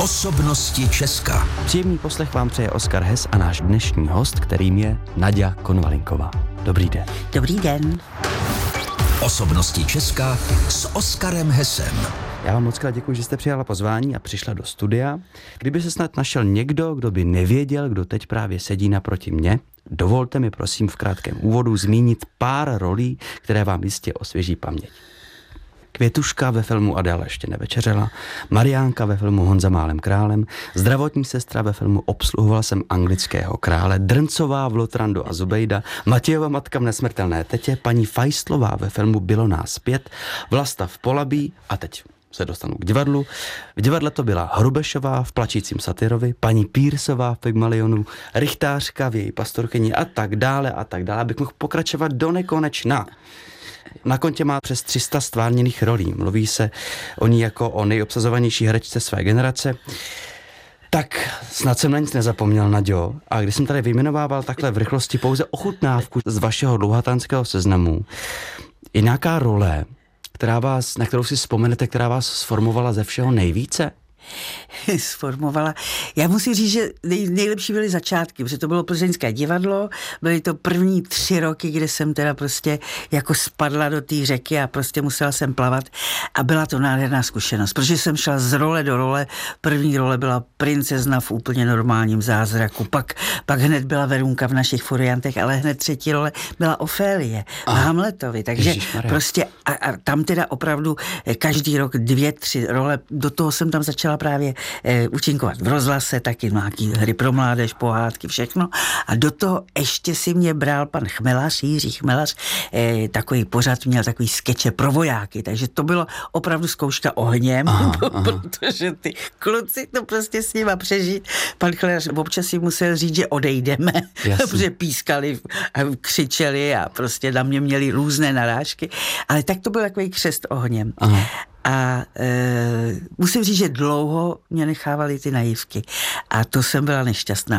Osobnosti Česka. Příjemný poslech vám přeje Oskar Hess a náš dnešní host, kterým je Naďa Konvalinková. Dobrý den. Dobrý den. Osobnosti Česka s Oskarem Hessem. Já vám moc krát děkuji, že jste přijala pozvání a přišla do studia. Kdyby se snad našel někdo, kdo by nevěděl, kdo teď právě sedí naproti mě, dovolte mi prosím v krátkém úvodu zmínit pár rolí, které vám jistě osvěží paměť. Květuška ve filmu Adéla ještě nevečeřela, Mariánka ve filmu Honza málem králem, zdravotní sestra ve filmu Obsluhoval jsem anglického krále, Drncová v Lotrandu a Zubejda, Matějova matka v Nesmrtelné tetě, paní Fajslová ve filmu Bylo nás 5, Vlasta v Polabí a teď se dostanu k divadlu. V divadle to byla Hrubešová v Plačícím satyrovi, paní Pírsová v Pygmalionu, Rychtářka v Její pastorkyni a tak dále, abych mohl pokračovat do nekonečna. Na kontě má přes 300 stvárněných rolí. Mluví se o ní jako o nejobsazovanější herečce své generace. Tak snad jsem na nic nezapomněl, Naďo. A když jsem tady vyjmenovával takhle v rychlosti pouze ochutnávku z vašeho dlouhatánského seznamu, je nějaká role, na kterou si vzpomenete, která vás sformovala ze všeho nejvíce? Sformovala. Já musím říct, že nejlepší byly začátky, protože to bylo plzeňské divadlo, byly to první 3 roky, kde jsem teda prostě jako spadla do té řeky a prostě musela jsem plavat a byla to nádherná zkušenost, protože jsem šla z role do role. První role byla princezna v úplně normálním zázraku, pak hned byla Verunka v Našich furiantech, ale hned 3. role byla Ofélie v Hamletovi, takže prostě a tam teda opravdu každý rok 2-3 role, do toho jsem tam začala právě účinkovat v rozhlase, taky nějaký hry pro mládež, pohádky, všechno. A do toho ještě si mě bral pan Chmelař, Jiří Chmelař, takový pořad měl takový skeče pro vojáky, takže to bylo opravdu zkouška ohněm, protože ty kluci to prostě s nima přežít. Pan Chmelař občas si musel říct, že odejdeme, protože pískali a křičeli a prostě na mě měli různé narážky, ale tak to byl takový křest ohněm. A musím říct, že dlouho mě nechávaly ty naivky. A to jsem byla nešťastná,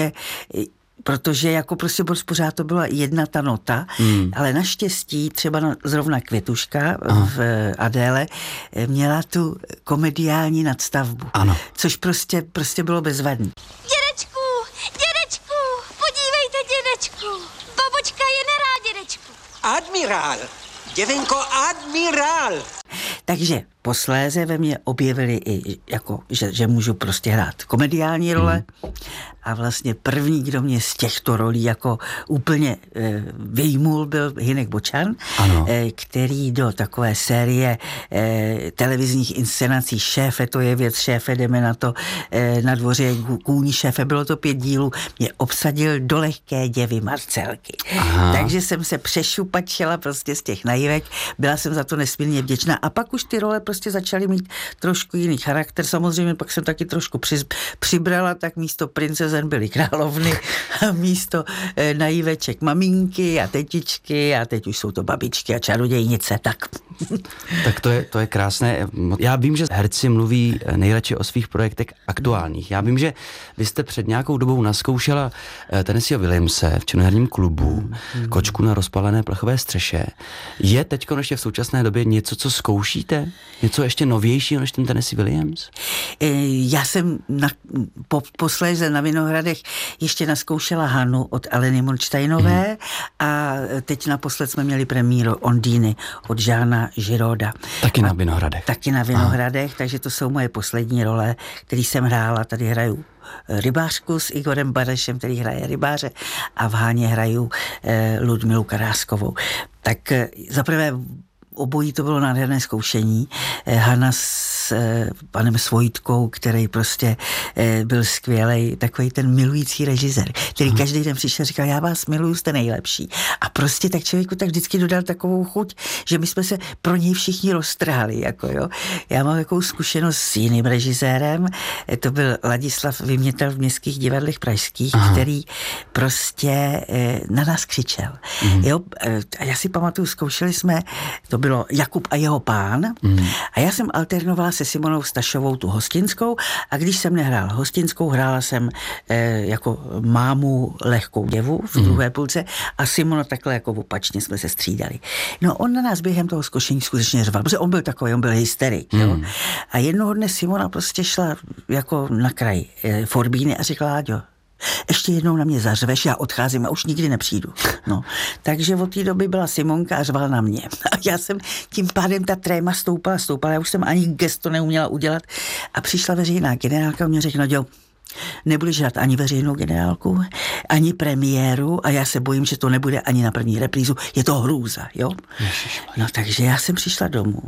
protože jako prostě pořád to byla jedna ta nota, ale naštěstí třeba zrovna Květuška v Adéle měla tu komediální nadstavbu. Ano. Což prostě bylo bezvadný. Dědečku, podívejte, dědečku. Babočka je nerá, dědečku. Admirál, děvenko, admirál. Takže posléze ve mně objevili i jako, že můžu prostě hrát komediální role a vlastně první, kdo mě z těchto rolí jako úplně vyjmul, byl Hynek Bočan, který do takové série televizních inscenací Šéfe, to je věc, šéfe, jdeme na to, na dvoře je kůní šéfe, bylo to 5 dílů, mě obsadil do Lehké děvy Marcelky. Takže jsem se přešupačila prostě z těch naivek, byla jsem za to nesmírně vděčná a pak už ty role prostě začaly mít trošku jiný charakter. Samozřejmě pak jsem taky trošku přibrala, tak místo princezen byly královny a místo naiveček maminky a tetičky a teď už jsou to babičky a čarodějnice, tak. Tak to je krásné. Já vím, že herci mluví nejradši o svých projektech aktuálních. Já vím, že vy jste před nějakou dobou naskoušela Tennesseeho Williamse v Činoherním klubu, Kočku na rozpalené plechové střeše. Je teďko ještě v současné době něco, co zkoušíte? Něco ještě novějšího než ten Tennessee Williams? Já jsem posléze na Vinohradech ještě naskoušela Hanu od Aleny Monštejnové a teď naposled jsme měli premiéru Ondýny od Žána Žiroda. Taky na Vinohradech. Taky na Vinohradech, takže to jsou moje poslední role, který jsem hrála. Tady hraju rybářku s Igorem Barešem, který hraje rybáře a v Háně hraju Ludmilu Karáskovou. Tak zaprvé obojí to bylo nádherné zkoušení. Hana s panem Svojtkou, který prostě byl skvělej, takový ten milující režisér, který každý den přišel a říkal, já vás miluju, jste nejlepší. A prostě tak člověku tak vždycky dodal takovou chuť, že my jsme se pro něj všichni roztrhali. Jako jo. Já mám takovou zkušenost s jiným režisérem, to byl Ladislav Vymětal v Městských divadlech pražských, který prostě na nás křičel. Jo? A já si pamatuju, zkoušeli jsme, to byl bylo Jakub a jeho pán a já jsem alternovala se Simonou Stašovou tu hostinskou a když jsem nehrála hostinskou, hrála jsem jako mámu lehkou děvu v druhé půlce a Simona takhle jako opačně jsme se střídali. No on na nás během toho zkoušení skutečně řval, protože on byl takový, on byl hysterik. Jo? A jednoho dne Simona prostě šla jako na kraj Forbíny a řekla: Láďo, ještě jednou na mě zařveš, já odcházím a už nikdy nepřijdu. No, takže od té doby byla Simonka a řvala na mě. A já jsem tím pádem ta tréma stoupala, já už jsem ani gesto neuměla udělat a přišla veřejná generálka a mě řekla: no, nebudeš hrát ani veřejnou generálku, ani premiéru a já se bojím, že to nebude ani na první reprízu, je to hrůza, jo? No, takže já jsem přišla domů.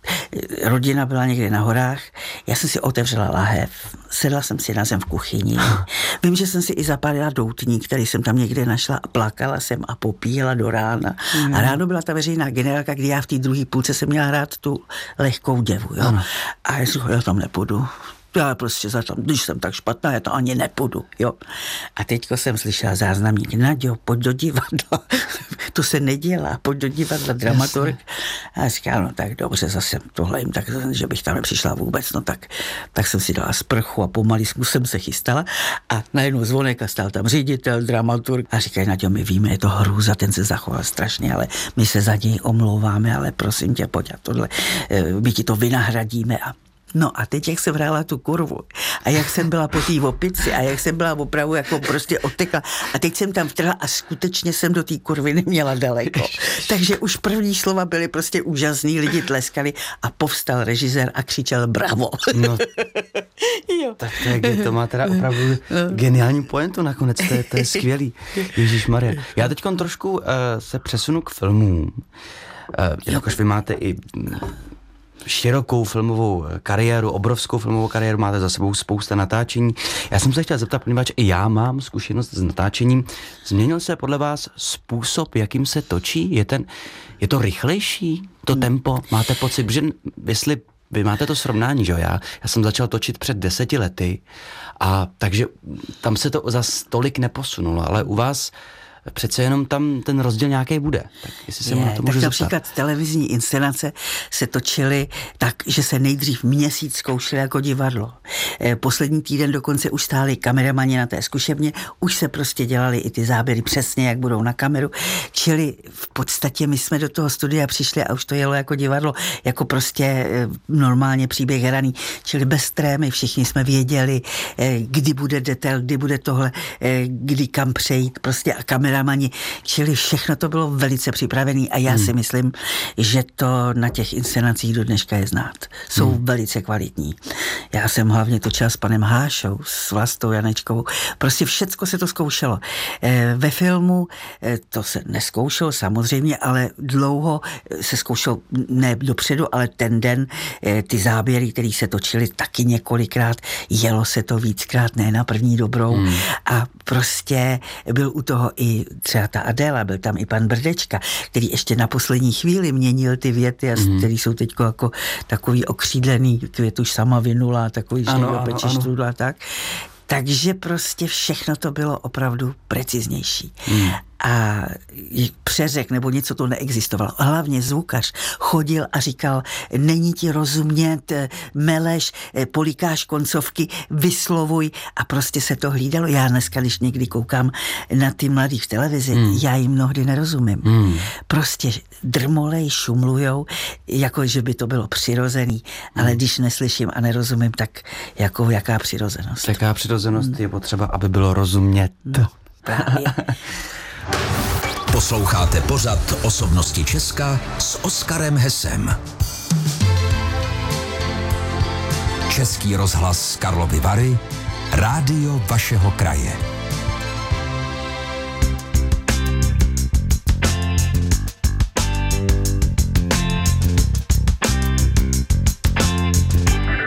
Rodina byla někde na horách, já jsem si otevřela lahev, sedla jsem si na zem v kuchyni. Vím, že jsem si i zapálila doutník, který jsem tam někde našla a plakala jsem a popíjela do rána. A ráno byla ta veřejná generálka, kdy já v té druhé půlce jsem měla hrát tu lehkou děvu. Jo? A já říkala: já tam nepůjdu. Já prostě když jsem tak špatná, já to ani nepůjdu, jo. A teďko jsem slyšela záznamník: Naďo, pojď do divadla. To se nedělá, pojď do divadla, dramaturg. A já říkám: no tak dobře, zase tohle jim tak, že bych tam nepřišla vůbec, no tak jsem si dala sprchu a pomalý jsem se chystala a najednou zvonek a stál tam ředitel, dramaturg a říkají: Naďo, my víme, je to hrůza, ten se zachoval strašně, ale my se za něj omlouváme, ale prosím tě, pojď a tohle, my ti to vynahradíme. No a teď, jak jsem hrála tu kurvu a jak jsem byla po té opici a jak jsem byla opravdu jako prostě odtekla a teď jsem tam vtrhla a skutečně jsem do té kurvy neměla daleko. Takže už první slova byly prostě úžasný, lidi tleskali a povstal režisér a křičel: bravo. No, jo. Tak to má teda opravdu geniální pointu nakonec, to je skvělý. Ježišmarja. Já teď trošku se přesunu k filmům. Jakož vy máte i širokou filmovou kariéru, obrovskou filmovou kariéru, máte za sebou spousta natáčení. Já jsem se chtěl zeptat, poněvadž i já mám zkušenost s natáčením. Změnil se podle vás způsob, jakým se točí? Je to rychlejší, to tempo? Máte pocit, že jestli vy máte to srovnání, že jo? Já jsem začal točit před 10 lety a takže tam se to zas tolik neposunulo, ale u vás přece jenom tam ten rozdíl nějaký bude. Tak jestli se to můžu tak zeptat. například televizní inscenace se točily tak, že se nejdřív měsíc zkoušely jako divadlo. Poslední týden dokonce už stáli kameramani na té zkušebně, už se prostě dělali i ty záběry přesně, jak budou na kameru. Čili v podstatě my jsme do toho studia přišli a už to jelo jako divadlo, jako prostě normálně příběh hraný. Čili bez trémy, všichni jsme věděli, kdy bude detail, kdy bude tohle, kdy kam přejít, prostě a kameramani, čili všechno to bylo velice připravené a já si myslím, že to na těch inscenacích do dneška je znát. Jsou velice kvalitní. Já jsem hlavně točila s panem Hášou, s Vlastou Janečkovou. Prostě všecko se to zkoušelo. Ve filmu to se neskoušelo samozřejmě, ale dlouho se zkoušelo, ne dopředu, ale ten den ty záběry, které se točily taky několikrát, jelo se to víckrát, ne na první dobrou a prostě byl u toho i třeba ta Adéla, byl tam i pan Brdečka, který ještě na poslední chvíli měnil ty věty, který jsou teď jako takový okřídlený, květ už sama vynula, takový, že do peče štrůdla, tak. Takže prostě všechno to bylo opravdu preciznější. A přeřek nebo něco to neexistovalo. Hlavně zvukař chodil a říkal: není ti rozumět, meleš, polikáš koncovky, vyslovuj a prostě se to hlídalo. Já dneska, když někdy koukám na ty mladý v televizi, já jim mnohdy nerozumím. Prostě drmolej, šumlujou, jako že by to bylo přirozený, ale když neslyším a nerozumím, tak jako jaká přirozenost? Jaká přirozenost je potřeba, aby bylo rozumět? No, právě. Posloucháte pořad Osobnosti Česka s Oskarem Hesem. Český rozhlas Karlovy Vary, rádio vašeho kraje.